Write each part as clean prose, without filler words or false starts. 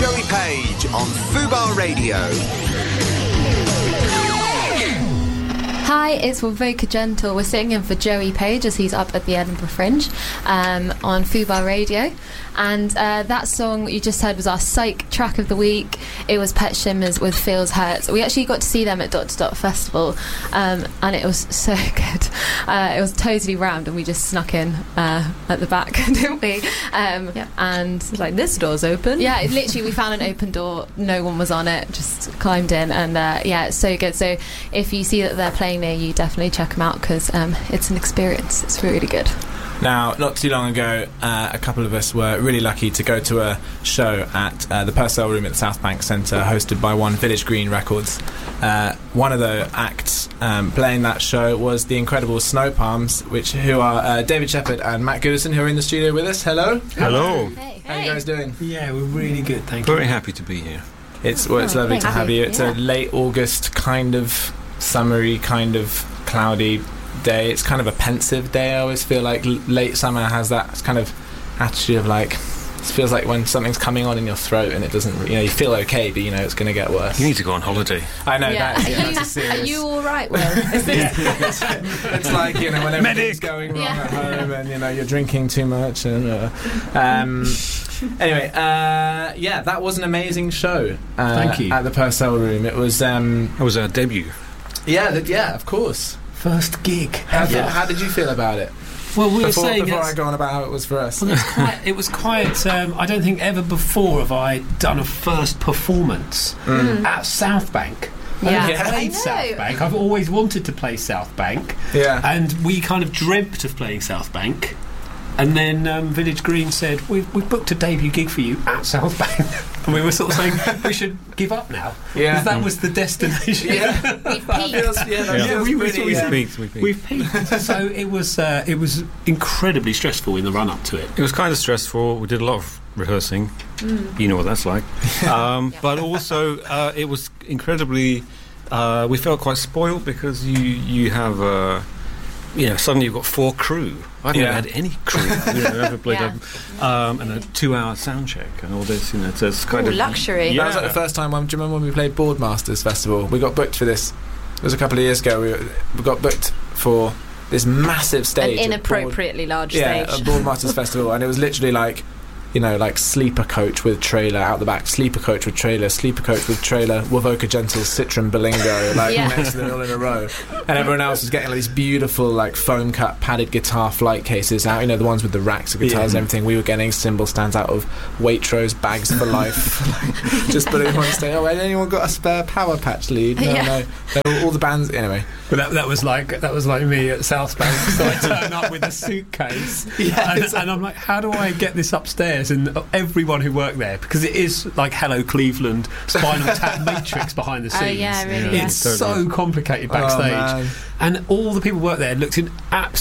Joey Page on Fubar Radio. Hi, it's Wovoka Gentle. We're sitting in for Joey Page as he's up at the Edinburgh Fringe on Fubar Radio. And that song you just heard was our psych track of the week. It was Pet Shimmers with Feels Hurt. We actually got to see them at Dot to Dot Festival, and it was so good. It was totally rammed, and we just snuck in at the back, didn't we? And it's like, this door's open. Yeah, literally we found an open door, no one was on it, just climbed in, and it's so good. So if you see that they're playing near you, definitely check them out, because it's an experience. It's really good. Now, not too long ago, a couple of us were really lucky to go to a show at the Purcell Room at the South Bank Centre, hosted by one Village Green Records. One of the acts playing that show was the incredible Snow Palms, who are David Shepherd and Matt Goodison, who are in the studio with us. Hello. Hello. Hey. How are you guys doing? Yeah, we're really good, thank you. Very happy to be here. It's lovely to have you. It's a late August, kind of summery, kind of cloudy day. It's kind of a pensive day. I always feel like late summer has that kind of attitude of like, it feels like when something's coming on in your throat and it doesn't, you feel okay, but it's going to get worse. You need to go on holiday. I know that's serious. Are you all right, Will? It's like when everything's going wrong at home and you're drinking too much and anyway, that was an amazing show. Thank you. At the Purcell Room. It was it was our debut. Yeah, of course. First gig. How did you feel about it? Well, before I go on about how it was for us. Well, it was quite. I don't think ever before have I done a first performance at South Bank. I've played South Bank. I've always wanted to play South Bank. Yeah. And we kind of dreamt of playing South Bank. And then Village Green said, we've booked a debut gig for you at South Bank. And we were sort of saying, we should give up now. Yeah. Because that was the destination. Yeah. We've peaked. So it was incredibly stressful in the run-up to it. It was kind of stressful. We did a lot of rehearsing. You know what that's like. But also, it was incredibly... we felt quite spoiled because you have... suddenly you've got 4 crew. I've never had any crew. Never played and a 2-hour sound check and all this. It's kind of luxury. Yeah. That was like the first time. Do you remember when we played Boardmasters Festival? We got booked for this. It was a couple of years ago. We got booked for this massive stage, an inappropriately large stage. Yeah, a Boardmasters Festival, and it was literally like. Like sleeper coach with trailer out the back, sleeper coach with trailer, Wovoka Gentle, Citron Bolingo, next to them all in a row, and everyone else was getting these beautiful foam cut padded guitar flight cases out, the ones with the racks of guitars and everything. We were getting cymbal stands out of Waitrose bags for life, just putting them on stage. Oh, had anyone got a spare Power Patch lead? No. All the bands anyway. But that was like me at South Bank. So I turn up with a suitcase, and I'm like, how do I get this upstairs? And everyone who worked there, because it is like Hello Cleveland, Spinal Tap Matrix behind the scenes. Oh yeah, really. It's so complicated backstage, and all the people who worked there looked in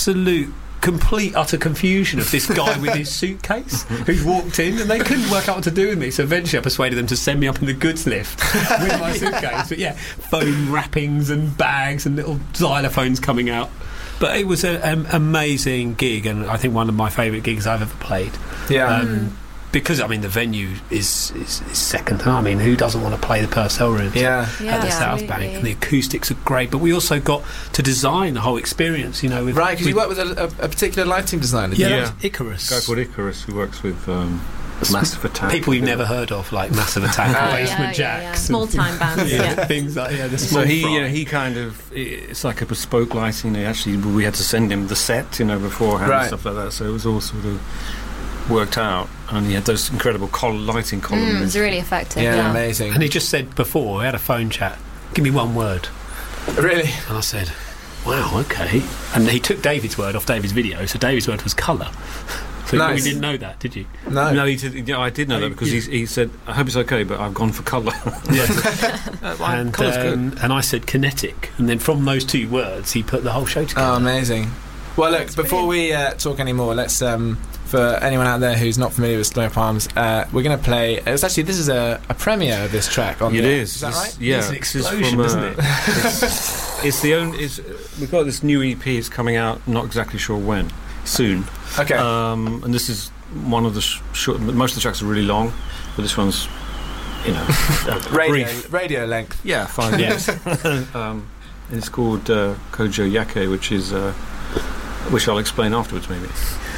complete utter confusion of this guy with his suitcase who's walked in, and they couldn't work out what to do with me. So eventually I persuaded them to send me up in the goods lift with my suitcase. But foam wrappings and bags and little xylophones coming out. But it was an amazing gig, and I think one of my favourite gigs I've ever played. Yeah. Because the venue is second. Who doesn't want to play the Purcell Rooms at the South Bank? And the acoustics are great. But we also got to design the whole experience. Because you work with a particular lighting designer. Yeah. Icarus. A guy called Icarus who works with Massive Attack. People you've never heard of, like Massive Attack, Basement Jacks, small time bands. Things like the so small. he kind of, it's like a bespoke lighting. Actually, we had to send him the set, beforehand and stuff like that. So it was all sort of worked out, and he had those incredible lighting columns. It was really effective. Yeah, amazing. And he just said before, we had a phone chat, give me one word. Really? And I said, wow, okay. And he took David's word off David's video, so David's word was colour. So nice. We didn't know that, did you? No, he did, I did know that because he said, I hope it's okay, but I've gone for colour. And I said kinetic, and then from those 2 words he put the whole show together. Oh, amazing. Well, look, before we talk anymore, let's for anyone out there who's not familiar with Snow Palms, we're going to play. This is a premiere of this track. Is that right? Yeah, it's an explosion, isn't it? It's the only. We've got this new EP. It's coming out. Not exactly sure when. Soon. Okay. And this is one of the short. Most of the tracks are really long, but this one's radio length. Yeah, 5 years. And it's called Kojo Yake, which I'll explain afterwards, maybe.